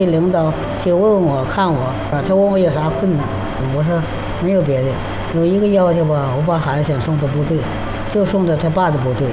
领导就问我看我，他问我有啥困难，我说没有别的，有一个要求吧，我把孩子想送到部队，就送到他爸的部队。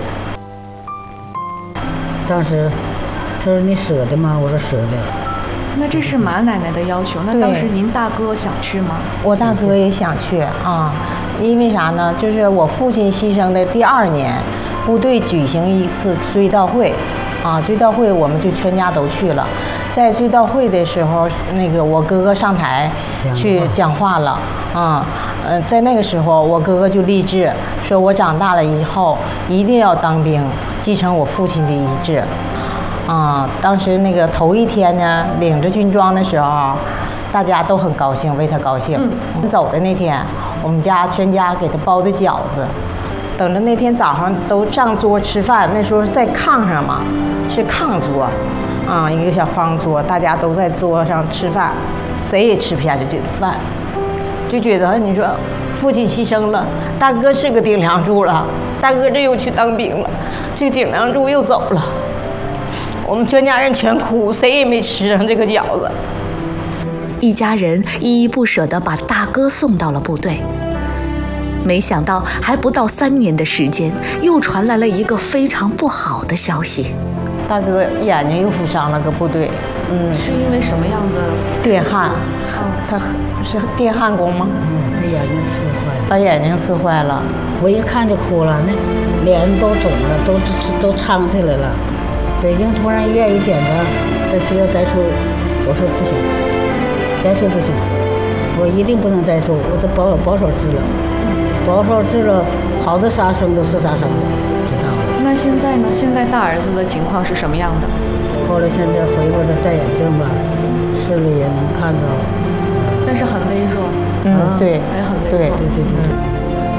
当时他说你舍得吗？我说舍得。 那这是马奶奶的要求，那当时您大哥想去吗？ 我大哥也想去啊，因为啥呢？就是我父亲牺牲的第2年，部队举行一次追悼会，啊，追悼会我们就全家都去了。在追悼会的时候，那个我哥哥上台去讲话了，啊，在那个时候，我哥哥就立志说，我长大了以后一定要当兵，继承我父亲的遗志。啊，当时那个头一天呢，领着军装的时候，大家都很高兴，为他高兴。走的那天，我们家全家给他包的饺子，等着那天早上都上桌吃饭。那时候在炕上嘛，是炕桌，啊，一个小方桌，大家都在桌上吃饭，谁也吃不下去这个饭，就觉得你说父亲牺牲了，大哥是个顶梁柱了，大哥这又去当兵了，这个顶梁柱又走了。我们全家人全哭，谁也没吃上这个饺子。 一家人依依不舍地把大哥送到了部队。没想到还不到3年的时间，又传来了一个非常不好的消息。 大哥眼睛又负伤了，搁部队。 是因为什么样的？ 电焊。他是电焊工吗？ 把眼睛刺坏了。 把眼睛刺坏了。 我一看就哭了，那脸都肿了，都苍起来了。北京突然医院一检查，他需要摘除，我说不行，摘除不行，我一定不能摘除，我得保守治疗，保守治疗，好的杀生都是杀生，知道了。 那现在呢？现在大儿子的情况是什么样的？ 后来现在回过头戴眼镜吧，视力也能看到， 但是很微弱。 对， 还很微弱。 对。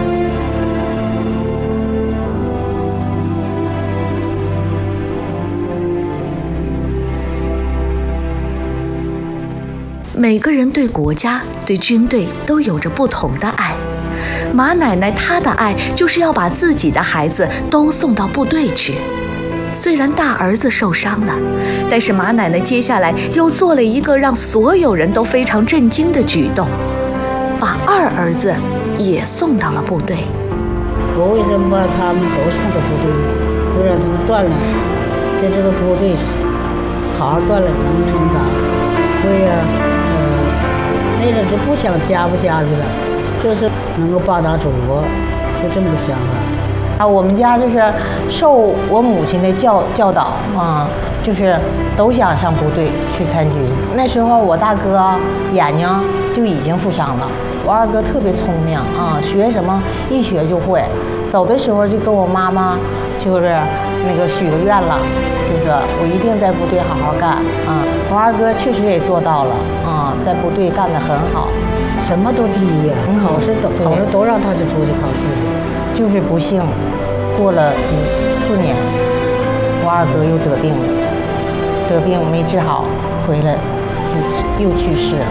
每个人对国家、对军队都有着不同的爱。马奶奶她的爱就是要把自己的孩子都送到部队去。虽然大儿子受伤了，但是马奶奶接下来又做了一个让所有人都非常震惊的举动，把2儿子也送到了部队。 我为什么把他们都送到部队呢？就让他们锻炼，在这个部队好好锻炼，能成长。对呀，那阵就不想家不家去了，就是能够报答祖国，就这么个想法。 我们家就是受我母亲的教导啊，就是都想上部队去参军。那时候我大哥眼睛就已经负伤了，我2哥特别聪明啊，学什么一学就会。走的时候就跟我妈妈就是那个许个愿了，就是我一定在部队好好干啊。我2哥确实也做到了啊，在部队干得很好， 什么都第一呀，考试都让他就出去考试去。 就是不幸，过了4年，我2哥又得病了，得病没治好，回来就又去世了。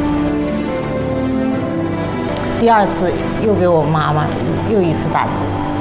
第2次又给我妈妈又一次打击。